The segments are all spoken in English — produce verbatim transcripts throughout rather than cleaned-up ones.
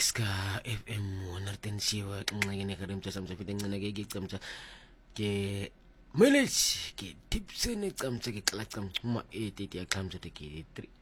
X ka F M mo narten siwa ngene karim tsa samsa fiteng ngene ke tsamsa ke Melech ke tipsene tsamsa ke kala tsam ma e te ke tsamsa te ke three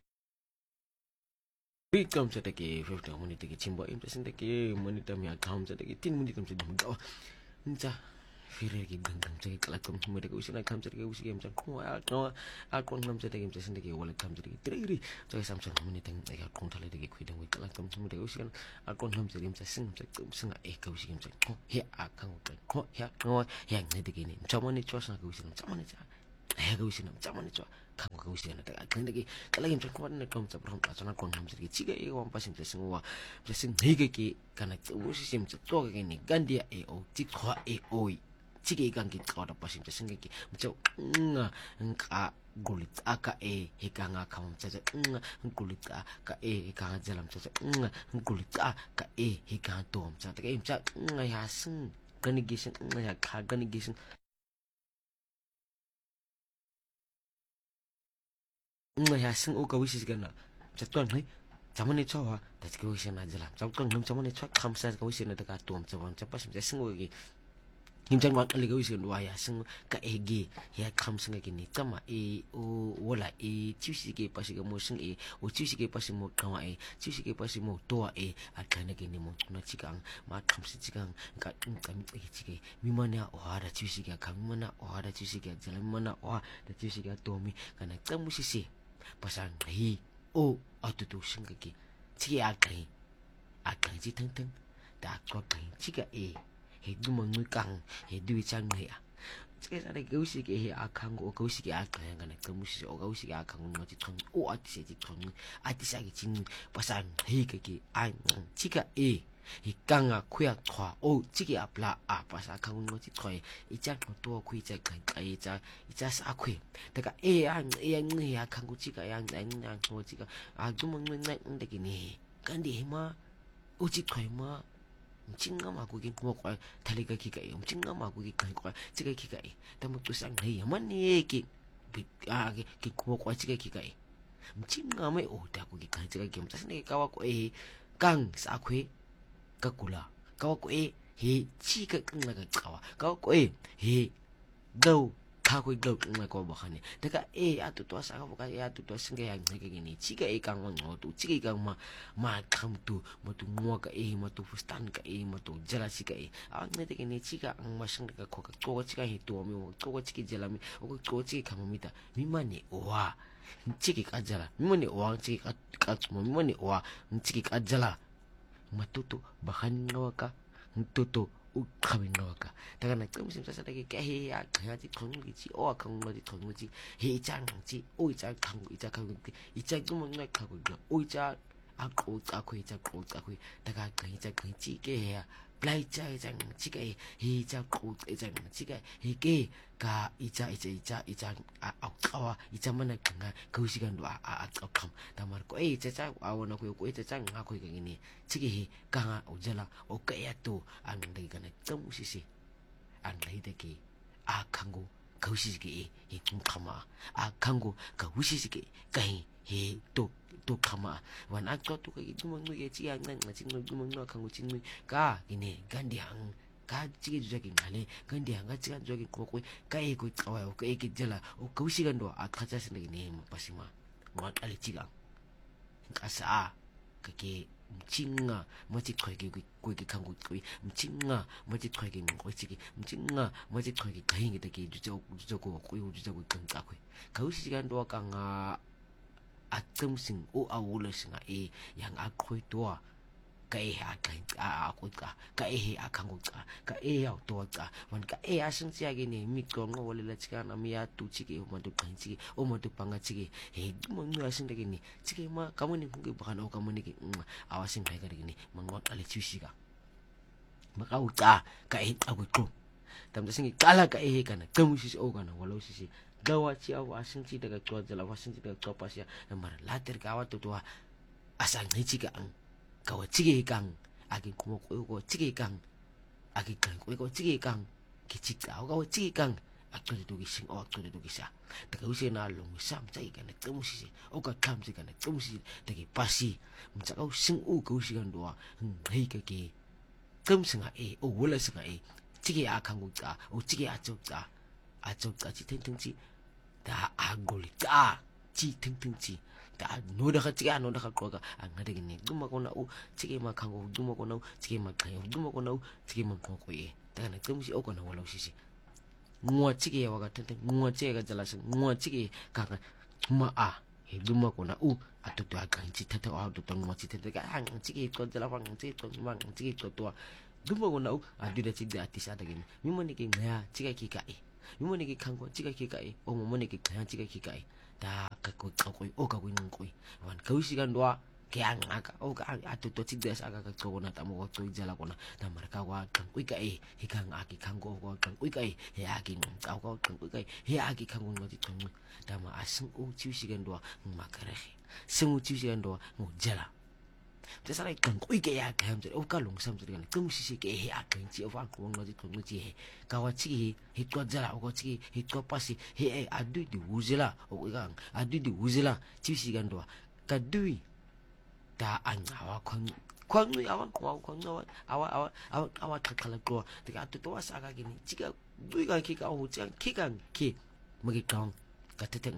three tsamsa te ke fifty minute ke chimbo imta sinde ke monitor mi account te ke ten minute tsamsa dum nta fire ke gangam te ke kala tsam mo te ke usina tsamsa te ke usike msa ko a no a ko tsamsa te ke msa sinde ke wala tsamsa te ke three so samsa minute te ke ko tale te ke kwida we kala tsam mo te ke usina a ko tsamsa te msa sing msa sing e ka usike msa ko he a ka ko he no he ngene te ke ni tsamo ni chosa ka usina tsamo ni tsa he ka usina tsamo ni tsa ka ka usina te ka ngene ke kala msa ko ne ko msa bro ka tsana ko tsamsa ke chiga e wa mpa simsa sing wa msa sing hege ke kana usisi msa to ke ni gandia e o tikwa e oi chike ka ngi tsawada pasim tsa singeki mtso nga nka gulitsa ka e hekanga ka mtsa nga gulitsa ka e hekanga jala mtsa nga gulitsa ka e hekanga to mtsa ka mtsa nga ya sing ganigation nga ya ka ganigation nga ya sing o ka wisi kana mtsa to ngai jamane chawa ta chike wisi na jala mtsa to ngam jamane chawa khamsa ka wisi na ta ka to mtsa mtsa pasim tsa singo ki Himjan wa kali gawi sin wa ya sing ka ege ya kham sing ke ni tama e o wala e chusi ke pasi ke mo sing e o chusi ke pasi mo kawa e chusi ke pasi mo toa e akana ke ni mo tuna chikang ma kham si chikang ka ka mi e chike mi mana o hara chusi ke ka mi mana o hara chusi ke jala mi mana o da chusi ke to mi kana tsamu si si pasan hi o atutu sing ke chike akai akai ji teng teng da ko kai chika e he dumang kang he dui chang ya chike sa ke usi ke he akang o usi ke akang ngana ke musi o usi ke akang no ti thon o ati se ti thon ati sa ke chin pasan he ke ke ai chika e he kanga khya thwa o chike apla a pasa kang no ti thoi i cha to khu cha kai kai cha i cha sa khu ta ka e an e an ya kang chika yang yang yang no chika a dumang ngai ngai de ni kan di ma o chi thoi ma mchinga magugi mo kwa taliga kika e mchinga magugi kan kwa chiga kika e tamu to sang hei mani ki a ki mo kwa chiga kika e mchinga mai o ta gugi kan chiga ki mtas ne kawa ko e kang sa khwe ka kula kawa ko e he chiga kang na ka kawa kawa ko e he go ka ko go na ko ba khane ta ka e a to to sa ka ka ya to to singa ya ngeke ni chiga e kang ngo to chiga kang ma ma kham tu mo tu ngwa ka e mo tu fustan ka e mo tu jala chiga e a ne te ni chiga ang ma sing ka ko ka ko chiga hi to mi mo ko chiga jala mi o ko chiga ka mi ta mi ma ni wa chiga ka jala mi ma ni wa chiga ka ka mo mi ma ni wa chiga ka jala ma tu tu ba khan ngwa ka tu tu u khabin ka daga na kum sim sa sa ke ke he ya ka ji thong gi chi o khang no ji thong ji he chang ji o cha khang i cha khang i cha dum ngai kha ko o cha a ko cha ko i cha ko cha ko daga ka i cha ka chi ke ya plai cha cha chi ke he cha ko cha chi ke he ke ka i cha i cha i cha i cha a a ka i cha mana ka ka usi kan a a a kham ta mar ko e cha cha a wona ko ko e cha cha nga ko ke ni chi ke he ka nga o jala o ka ya to ang dai ka na tsam si si ang dai de ke a kango ka usi ke e tum khama a kango ka usi ke ka he to to kama wan a to to ke tum ngi e chi ang na chi ngi tum ngi kango chi ngi ka ine gandiang ka chige ju jagi ngale gandiang ga chiga jogi ko ko ka e ko kawa o ka e ke jala o ka usi gan do a kha cha sin ni mo pasima ngwa ali chiga ka sa ka ke mchinga machi khwege ko ke kango ko mchinga machi khwege ngo chi mchinga machi khwege ka hingi de ke ju jo ju ko ko ju jo ko kan ka ko ka usi gan do ka nga a tsum sing o a wula singa e yang a khoi to ka e ha ka a ko ka ka e a kango ka ka e ya to ka wan ka e a sing sia ge ni mi ko ngo wala la chika na mi ya tu chi ke o ma tu kan chi o ma tu panga chi he mo ngi a sing de ge ni chi ke ma ka mo ni ku ge ba na o ka mo ni ke a wa sing ka ge ni ma ngo ka le chi shi ka ma ka u ta ka e ta ko ko tam da sing ka la ka e ka na ka mu shi o ka na wala shi shi gawa chi a wa sing chi de ga to jala wa sing chi de ga to pa sia na mar la ter ka wa to to asa ngi chi ka ang 가와 찌개 강 아기 고모 꼬고 찌개 강 아기 강 꼬고 찌개 강 기치가 가와 찌개 강 akto to gising o akto to gisa ta ka usi na long sam chai ka na tumusi o ka kam si ka na tumusi ta ki pasi mcha ka sing u ka usi kan do hei ka ki 금 승아 에, 오 원래 승아 에, 찌개 악한 국자, 오 찌개 아쪽자, 아쪽자 지 탱탱지, 다 아골자, 지 탱탱지, 다 노다가 찌개 안 노다가 거가 안 가되겠네. 누마고나 오 찌개 막 한거 누마고나 찌개 막 가요 누마고나 찌개 막 거고 예. 다가 나 금시 오거나 원래 시시. 무아 찌개 와가 탱탱 무아 찌개가 잘라서 무아 찌개 가가 무아 아 에 누마고나 오 아또또 아까 지타타 아또 또 뭐 지타타가 한 찌개 거 잘라방 찌개 거 망 찌개 거또 누마고나 오 아디다 찌개 아티사 되겠네. 미모니게 뭐야 찌개 기가이 미모니게 kanko 찌개 기가이 오 모모니게 그냥 찌개 기가이 다 갖고 갖고 오 갖고 있는 거이 완 그 시간 도와 kaya nga o ka ato to tigdes aga ka ko na tamo to ijala ko na ta marka wa kan kui kai hikang aki kango ko kan kui kai he aki tao ko kan kui kai he aki kango no ti tong ta ma asung o chiu sigan do makare sung chiu sigan do mo jala te sara kan kui kai ya kam o ka long sam kan kum si si ke he akan chi o fa ko no ti tong chi he ka wa chi he to jala o ko chi he to pasi he adu di uzela o ka adu di uzela chiu sigan do ka dui 다 안나와 권 권누 야wan 권 권누 아와 아와 아와 아와 탈탈고 내가 또 또 와서 아가기니 지가 누이가 키가 오고 짱 키가 키 뭐기 강 같은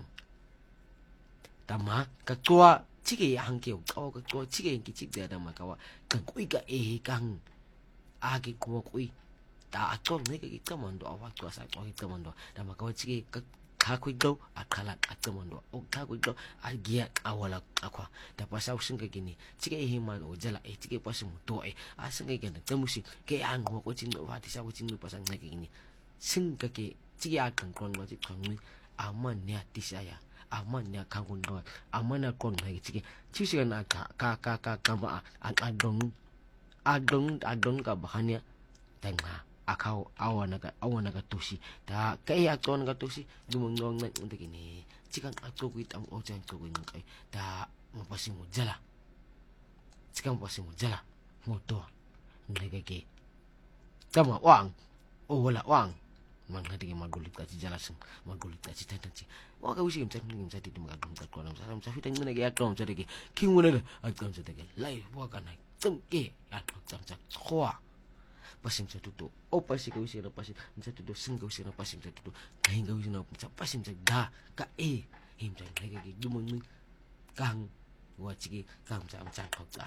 담마 각과 지게 한게 어 그거 지게 인기 찍대야 담마 가와 강 꾸이가 에강 아기 구워 꾸이 다 아또 내가 있다만도 아와 또 와서 또 있다만도 담마 가와 지게 kako ito akala atamondo o kako ito agia awala akwa tapos ako sing kagini sige himan o jala eh sige pas mo to eh asang kagini tamusi ke ang ko ko chin wa ti sa ko chin pasang nagini sing kage sige akang kon mo ti kang aman nya ti saya aman nya kangun do aman na kon ngai sige chisi na ka ka ka ka ka ba ang adong adong adong ka bahanya tanga akaw awa naga awa naga tusi ta kaya ato naga tusi dumong na unta kini cikang ato kuit ang ojan ko kuit kay ta mapasi mo jala cikang mapasi mo jala mo to nagage tama wang o wala wang man hadi magulit ka jala sing magulit ka tatan ci wa ka wisim tan ngim sati dum ga dum ta ko nam sa sa fitan ngene ga atom sa dege king wala at kam sa dege lai wa ka na tum ke at tam sa khoa pasim sa tutu o pasi ka usi na pasim sa tutu sing ka usi na pasim sa tutu kain ka usi na pasim sa da ka e him sa nagage dumong kang wa chigi kang sa am sa khota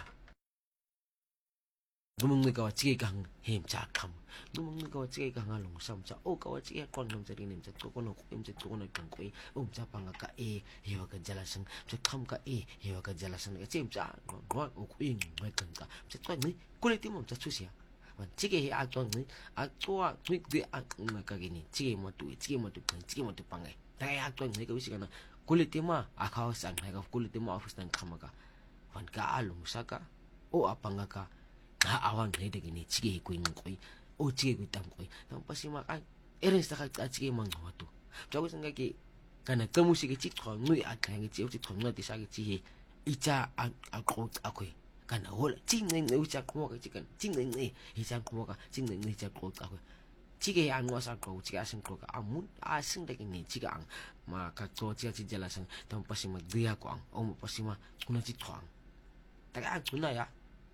dumong ka wa chigi kang him cha kam dumong ka wa chigi kang along sam sa o ka wa chigi kon nam sa rinim sa to kono ko im sa to kono kang koi um sa panga ka e hewa ka jalasang sa kam ka e hewa ka jalasang ka sim sa no o ko ing mai kan ka sa to ni kulit mo sa susia 찌개 아또는 아또와 그 아까기니 찌개 뭐도 찌개 뭐도 찌개 뭐도 방에 내가 아또 내가 우시가나 꿀리티마 아카오산 내가 꿀리티마 오피스단 카마가 환가 알롱사가 오 아방가가 나 아왕 내되기니 찌개 입고 있는 거이 오 찌개 입고 있단 거이 난 빠시마 아 에렌스가 찌개 먹는 것도 저거 생각이 가나 거무시게 찍고 누이 아카게 찌우지 돈나디 사겠지 이자 아 아고 아고 kan hol ching ning ne ucha ko ka chikan ching ning ne hisan ko ka ching ning ne cha ko ka ko chige an wa sa ko chiga sin ko ka amun a sin de ni chiga ang ma ka to chiga chi jala san tam pasima dia ko ang o pasima kuna chi twang ta ka kuna ya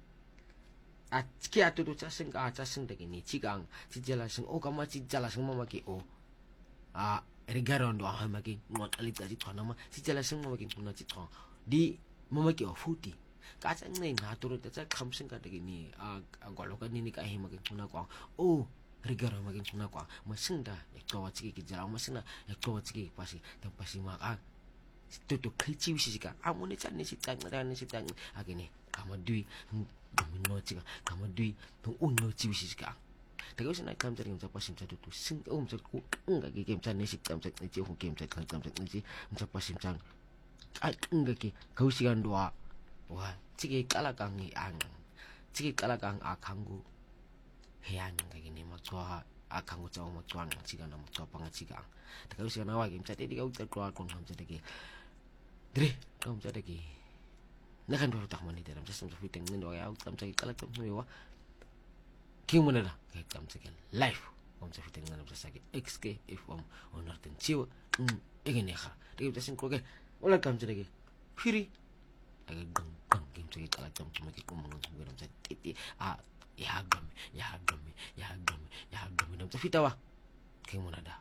a chike atu to cha sin ka cha sin de ni chiga ang chi jala sin o ka ma chi jala sin ma ma ki o a regaron do ha ma ki mo ali ta chi twang ma chi jala sin ma ki kuna chi twang di ma ma ki o futi kaca ngai ngatur ta kamsing ka degini a golo ka nini ka hima kin tuna kwa o rigara magin tuna kwa masinda ekto wachiki ki jara masina ekto wachiki pasi ta pasi ma a tutu klichi wisi ka amune chan ni sitang na ni sitang agini kama dui no chika kama dui to unno chi wisi ka ta ko sina kam jari ngam pasim cha tutu sing om cha ku nga ki kem chan ni sitang cha ni chi hu kem cha kan kam cha ni chi ngam pasim chan a nga ki kausigan doa wa chigi kalakangi ang chigi kalakang akangu hean kagini matwa akangu chaw matwa ng chiga na matwa panga chiga taka usia na wagi mchate di ka uta kwa kon ham chate ki dre kom chate ki nakan do tak mani dalam sesam fiteng nin wa ya utam chagi kalakang wa king mana da ka tam chagi life om sa fitin ngana sa sagi X K F M onarten chiwa egene kha de ta sin ko ke wala kam jere phiri aga gang gang kim sa kala tam tuma ki kum ngam ngam sa titi a ya gam ya gam ya gam ya gam dam sa fitawa ke monada